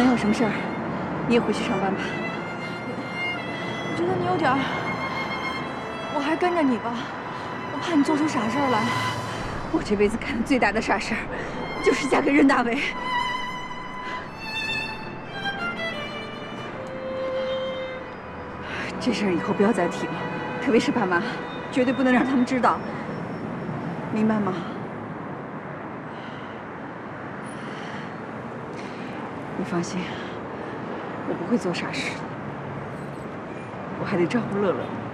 没有什么事儿，你也回去上班吧。 我觉得你有点儿，我还跟着你吧，我怕你做出傻事儿来。 我这辈子干的最大的傻事儿，就是嫁给任大为。这事儿以后不要再提了，特别是爸妈，绝对不能让他们知道，明白吗？你放心，我不会做傻事，我还得照顾乐乐。